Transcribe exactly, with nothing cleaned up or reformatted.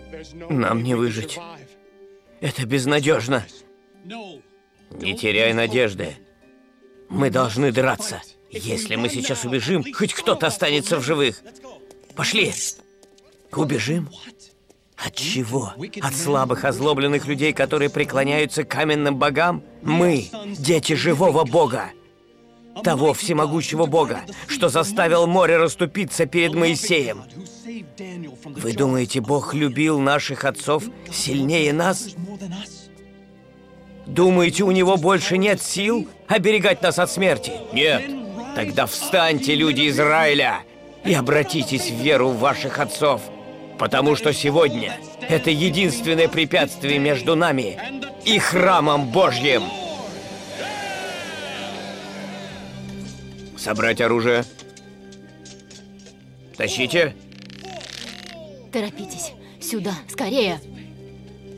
Нам не выжить. Это безнадежно. Не теряй надежды. Мы должны драться. Если мы сейчас убежим, хоть кто-то останется в живых. Пошли. Убежим? От чего? От слабых, озлобленных людей, которые преклоняются к каменным богам? Мы — дети живого бога. Того всемогущего бога, что заставил море расступиться перед Моисеем. Вы думаете, Бог любил наших отцов сильнее нас? Думаете, у него больше нет сил оберегать нас от смерти? Нет. Тогда встаньте, люди Израиля, и обратитесь в веру ваших отцов. Потому что сегодня это единственное препятствие между нами и храмом Божьим. Собрать оружие. Тащите. Торопитесь. Сюда, скорее.